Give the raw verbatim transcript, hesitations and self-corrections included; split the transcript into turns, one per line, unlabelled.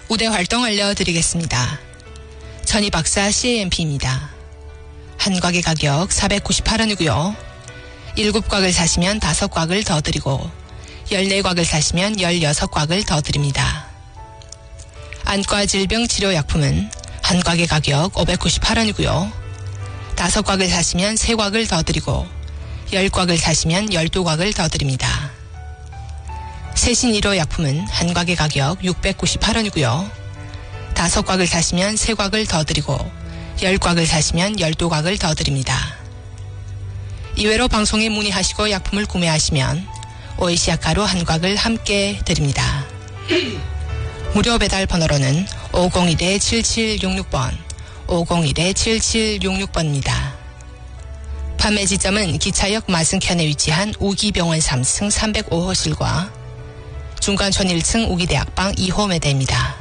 우대 활동 알려드리겠습니다. 전희박사 씨에이엠피입니다. 한 곽의 가격 사백구십팔 원이고요. 일곱 곽을 사시면 다섯 곽을 더 드리고 열네 곽을 사시면 열여섯 곽을 더 드립니다. 안과 질병 치료약품은 한 곽의 가격 오백구십팔 원이고요. 다섯 곽을 사시면 세 곽을 더 드리고 열 곽을 사시면 열두 곽을 더 드립니다. 세신 일 호 약품은 한 곽의 가격 육백구십팔 원이고요. 다섯 곽을 사시면 세 곽을 더 드리고 열 곽을 사시면 열두 곽을 더 드립니다. 이외로 방송에 문의하시고 약품을 구매하시면 오이시약 가루 한 곽을 함께 드립니다. 무료 배달 번호로는 오공일 칠칠육육 번, 오공일 칠칠육육 번입니다. 판매 지점은 기차역 마승편에 위치한 우기병원 삼 층 삼백오 호실과 중간촌 일 층 우기대학방 이 호 매대입니다.